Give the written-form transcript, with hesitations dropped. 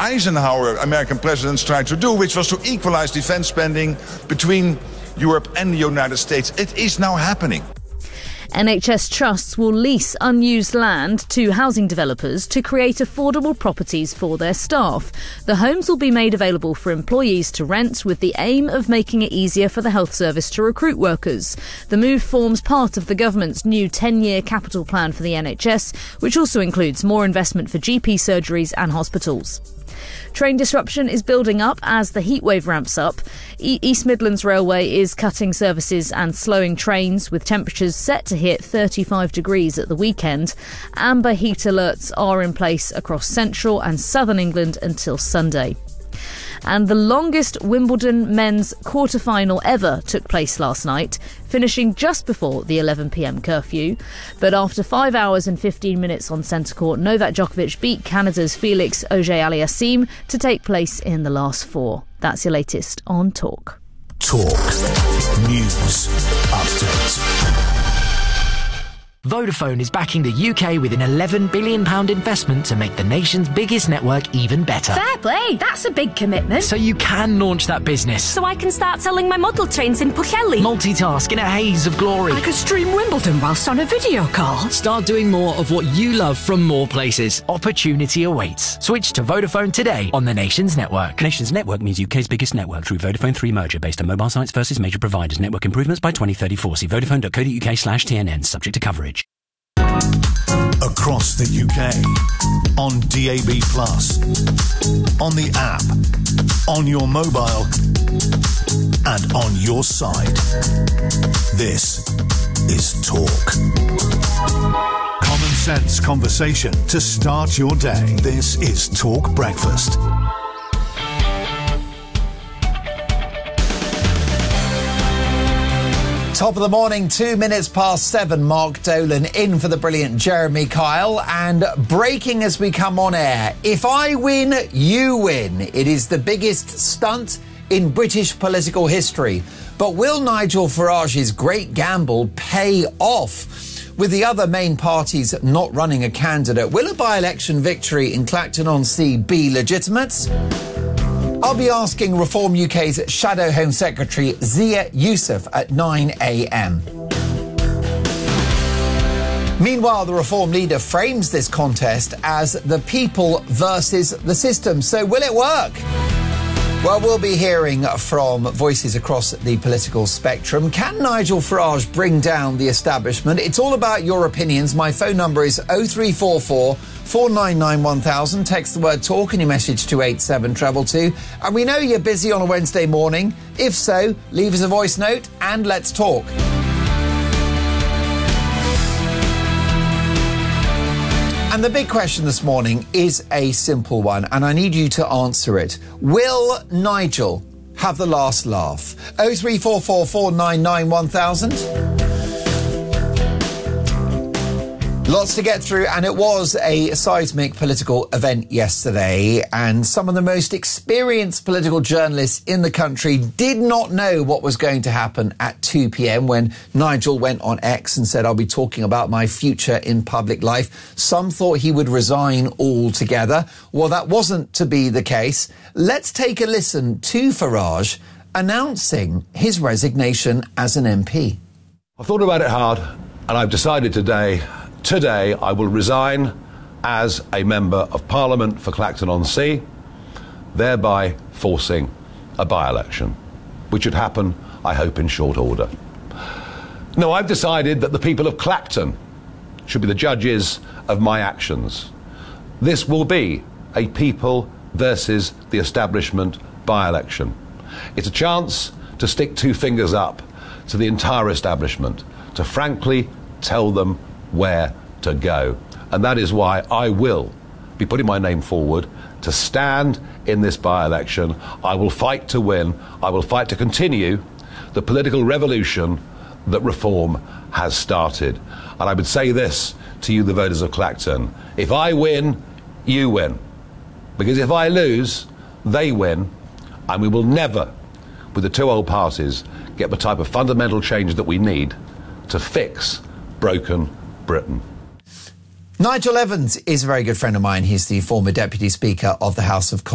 Eisenhower, American presidents, tried to do, which was to equalize defense spending between Europe and the United States. It is now happening. NHS trusts will lease unused land to housing developers to create affordable properties for their staff. The homes will be made available for employees to rent with the aim of making it easier for the health service to recruit workers. The move forms part of the government's new 10-year capital plan for the NHS, which also includes more investment for GP surgeries and hospitals. Train disruption is building up as the heatwave ramps up. East Midlands Railway is cutting services and slowing trains, with temperatures set to hit 35 degrees at the weekend. Amber heat alerts are in place across central and southern England until Sunday. And the longest Wimbledon men's quarter-final ever took place last night, finishing just before the 11 p.m. curfew. But after 5 hours and 15 minutes on centre court, Novak Djokovic beat Canada's Felix Auger-Aliassime to take place in the last four. That's your latest on Talk. Talk News Update. Vodafone is backing the UK with an £11 billion investment to make the nation's biggest network even better. Fair play, that's a big commitment. So you can launch that business. So I can start selling my model trains in Pwllheli. Multitask in a haze of glory. I could stream Wimbledon whilst on a video call. Start doing more of what you love from more places. Opportunity awaits. Switch to Vodafone today on the nation's network. Nation's network means UK's biggest network through Vodafone 3 merger based on mobile sites versus major providers. Network improvements by 2034. See vodafone.co.uk/TNN. Subject to coverage. Across the UK, on DAB+, on the app, on your mobile, and on your side. This is Talk. Common sense conversation to start your day. This is Talk Breakfast. Top of the morning, 2 minutes past 7. Mark Dolan in for the brilliant Jeremy Kyle. And breaking as we come on air, if I win, you win. It is the biggest stunt in British political history. But will Nigel Farage's great gamble pay off? With the other main parties not running a candidate, will a by-election victory in Clacton-on-Sea be legitimate? I'll be asking Reform UK's Shadow Home Secretary Zia Youssef at 9 a.m. Meanwhile, the Reform leader frames this contest as the people versus the system. So will it work? Well, we'll be hearing from voices across the political spectrum. Can Nigel Farage bring down the establishment? It's all about your opinions. My phone number is 0344 499 1000. Text the word TALK and your message to 87222. And we know you're busy on a Wednesday morning. If so, leave us a voice note and let's talk. And the big question this morning is a simple one, and I need you to answer it. Will Nigel have the last laugh? 0344 499 1000. Lots to get through, and it was a seismic political event yesterday, and some of the most experienced political journalists in the country did not know what was going to happen at 2 p.m. when Nigel went on X and said, I'll be talking about my future in public life. Some thought he would resign altogether. Well, that wasn't to be the case. Let's take a listen to Farage announcing his resignation as an MP. I've thought about it hard, and I've decided today I will resign as a Member of Parliament for Clacton-on-Sea, thereby forcing a by-election, which would happen, I hope, in short order. No, I've decided that the people of Clacton should be the judges of my actions. This will be a people versus the establishment by-election. It's a chance to stick two fingers up to the entire establishment, to frankly tell them where to go. And that is why I will be putting my name forward to stand in this by-election. I will fight to win. I will fight to continue the political revolution that Reform has started. And I would say this to you, the voters of Clacton. If I win, you win. Because if I lose, they win. And we will never, with the two old parties, get the type of fundamental change that we need to fix broken Britain. Nigel Evans is a very good friend of mine. He's the former Deputy Speaker of the House of Commons.